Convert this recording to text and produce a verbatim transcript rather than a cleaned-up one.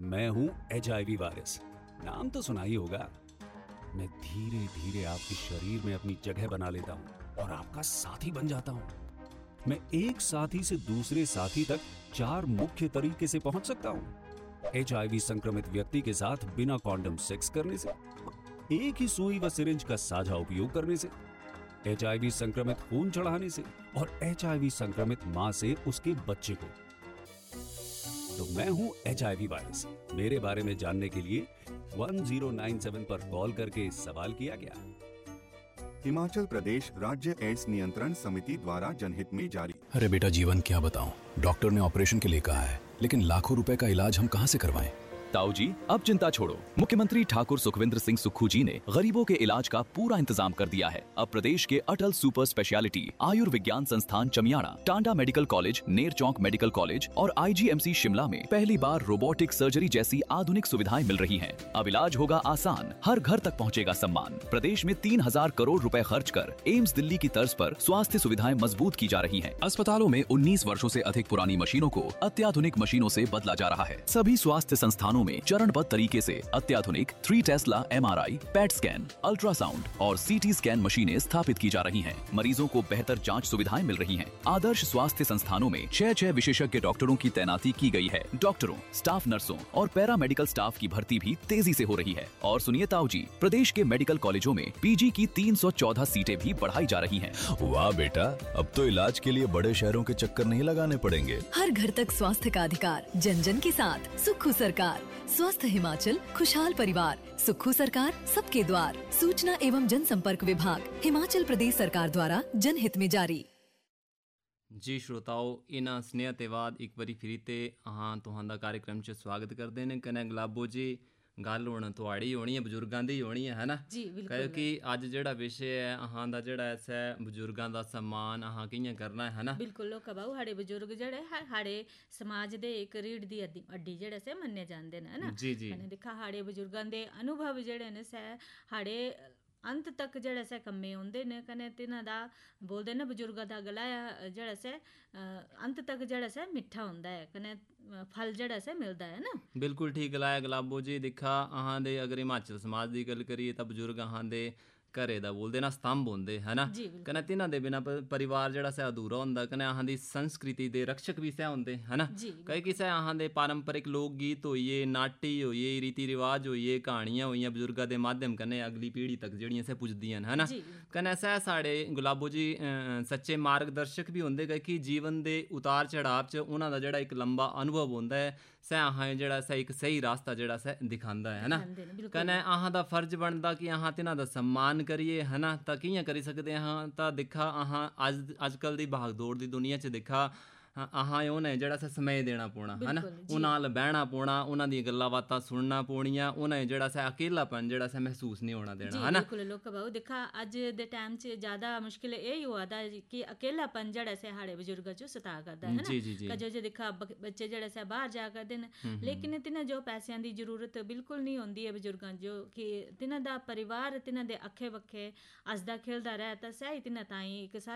मैं हूं H I V virus, नाम तो सुना ही होगा। मैं धीरे धीरे आपके शरीर में अपनी जगह बना लेता हूं और आपका साथी बन जाता हूं। मैं एक साथी से दूसरे साथी तक चार मुख्य तरीके से पहुंच सकता हूं। एच आई वी संक्रमित व्यक्ति के साथ बिना कॉन्डम सेक्स करने से, एक ही सुई व सिरिंज का साझा उपयोग करने से, एच आई वी संक्रमित खून चढ़ाने से और एच आई वी संक्रमित मां से उसके बच्चे को। तो मैं हूं एच आई वी वायरस। मेरे बारे में जानने के लिए वन ज़ीरो नाइन सेवन पर कॉल करके सवाल किया गया। हिमाचल प्रदेश राज्य एड्स नियंत्रण समिति द्वारा जनहित में जारी। अरे बेटा, जीवन क्या बताऊं, डॉक्टर ने ऑपरेशन के लिए कहा है, लेकिन लाखों रुपए का इलाज हम कहां से करवाएं? ताऊ जी, अब चिंता छोड़ो। मुख्यमंत्री ठाकुर सुखविंद्र सिंह सुक्खू जी ने गरीबों के इलाज का पूरा इंतजाम कर दिया है। अब प्रदेश के अटल सुपर स्पेशलिटी आयुर्विज्ञान संस्थान चमियाड़ा, टांडा मेडिकल कॉलेज, नेर चौक मेडिकल कॉलेज और आई जी एम सी शिमला में पहली बार रोबोटिक सर्जरी जैसी आधुनिक सुविधाएं मिल रही हैं। अब इलाज होगा आसान, हर घर तक पहुंचेगा सम्मान। प्रदेश में तीन हजार करोड़ रुपए खर्च कर एम्स दिल्ली की तर्ज पर स्वास्थ्य सुविधाएं मजबूत की जा रही हैं। अस्पतालों में उन्नीस वर्षों से अधिक पुरानी मशीनों को अत्याधुनिक मशीनों से बदला जा रहा है। सभी स्वास्थ्य संस्थानों में चरणबद्ध तरीके से अत्याधुनिक थ्री टेस्ला एम आर आई, पैट स्कैन, अल्ट्रासाउंड और सी टी स्कैन मशीनें स्थापित की जा रही हैं। मरीजों को बेहतर जांच सुविधाएं मिल रही हैं। आदर्श स्वास्थ्य संस्थानों में छह छह विशेषज्ञ डॉक्टरों की तैनाती की गई है। डॉक्टरों, स्टाफ नर्सों और पैरा मेडिकल स्टाफ की भर्ती भी तेजी से हो रही है। और सुनिए ताऊ जी, प्रदेश के मेडिकल कॉलेजों में पी जी की तीन सौ चौदह सीटें भी बढ़ाई जा रही हैं। वाह बेटा, अब तो इलाज के लिए बड़े शहरों के चक्कर नहीं लगाने पड़ेंगे। हर घर तक स्वास्थ्य का अधिकार, जन जन के साथ सुक्खू सरकार। स्वस्थ हिमाचल, खुशहाल परिवार, सुक्खू सरकार सबके द्वार। सूचना एवं जनसंपर्क विभाग, हिमाचल प्रदेश सरकार द्वारा जनहित में जारी। जी श्रोताओ, इन्हां स्नेह ते बाद एक बारी फिर ते अहां तुहां दा कार्यक्रम च स्वागत करते हैं। कन्नै गुलाबो जी, गल हुण तुहाड़ी होनी है, बजुर्गां दी होनी है, है ना जी? बिल्कुल। क्योंकि अज जिहड़ा विशे है अहां दा जिहड़ा ऐसा बजुर्गां दा सम्मान अहां कि'यां करना है, है ना? बिल्कुल। लोक बाऊ साढ़े बजुर्ग जिहड़े साढ़े समाज दे एक रीढ़ दी हड्डी हड्डी जिहड़े से मन्ने जांदे न, है ना जी जी। कन्नै दिक्खा साढ़े बजुर्गां दे अनुभव जिहड़े न सै साढ़े अंत तक जिहड़ा से कम्मे आउंदे ने। कन्नै तिन्हां दा बोलदे न बजुर्गां दा गलाया जिहड़ा से अंत तक जिहड़ा से मिठा हुंदा है, कन्नै फल जिहड़ा से मिलदा है ना। बिल्कुल ठीक गलाया गुलाबो जी। दिक्खा अहां दे अगर हिमाचल समाज दी गल करिए तां बजुर्ग अहां दे घरे दा बोलदे ना स्तंभ होंदे, है ना? कन्नै तिन्हां दे बिना परिवार जिहड़ा सै अधूरा होंदा। कन्नै अहां दी संस्कृति दे रक्षक भी सै होंदे, है ना? क्योंकि सै अहां दे पारंपरिक लोक गीत होइए, नाटी होइए, रीति रिवाज होइए, कहानियां होइयां, बजुर्गां दे माध्यम कन्नै अगली पीढ़ी तक जेहड़ियां सै पुजदियां न, है ना? कन्नै सै साढ़े गुलाबो जी सच्चे मार्गदर्शक भी होंदे कि जीवन दे उतार चढ़ाव च उन्हां दा जेहड़ा एक लंबा अनुभव होंदा है, सै अहां जेहड़ा सै एक सही रास्ता जेहड़ा सै दिखांदा है, है ना? कन्नै अहां दा फर्ज बनदा कि अहां तिन्हां दा सम्मान करिए, है ना? तां कि'यां करी सकदे हां? तां दिक्खा अहां अज अजकल दी भाग दौड़ दी दुनिया च दिक्खा अहां उ'नें जेहड़ा सा समय देना पौना, है ना? उन्हां नाल बहना पौना, उन्हां दी गल्लां बातां सुनना पौनियां, उ'नें जेहड़ा सा अकेलापन जेहड़ा सा महसूस नहीं होना देना, है ना? बिल्कुल। लोक बाऊ दिक्खा अज दे टाइम च ज़्यादा मुश्किल यही होआ दा कि अकेलापन जेहड़ा से साढ़े बजुर्गां च सता करदा है, है ना? जी जी जी। जो दिक्खा बच्चे जेहड़े से बाहर जा करदे न, लेकिन तिन्हां जो पैसियां दी जरूरत बिल्कुल नहीं होंदी है बजुर्गां जो कि तिन्हां दा परिवार तिन्हां दे अक्खे बक्खे हसदा खेलदा रहे तां सही तिन्हां ताईं एक